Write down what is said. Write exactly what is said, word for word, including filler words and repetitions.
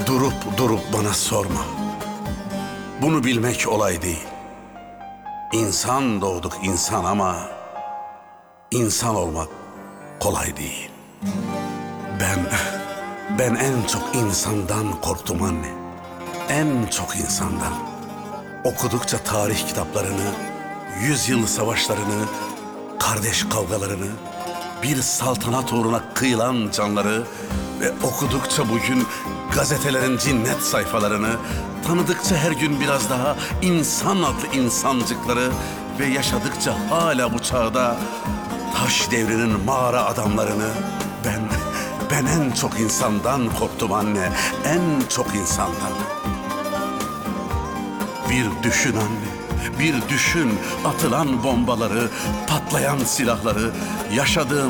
Durup durup bana sorma. Bunu bilmek olay değil. İnsan doğduk insan ama insan olmak kolay değil. Ben, ben en çok insandan korktum anne. En çok insandan. Okudukça tarih kitaplarını, yüzyıl savaşlarını, kardeş kavgalarını, bir saltanat uğruna kıyılan canları ve okudukça bugün gazetelerin cinnet sayfalarını, tanıdıkça her gün biraz daha insan adlı insancıkları ve yaşadıkça hala bu çağda taş devrinin mağara adamlarını ben, ben en çok insandan korktum anne, en çok insandan. Bir düşün anne, bir düşün atılan bombaları, patlayan silahları, yaşadığım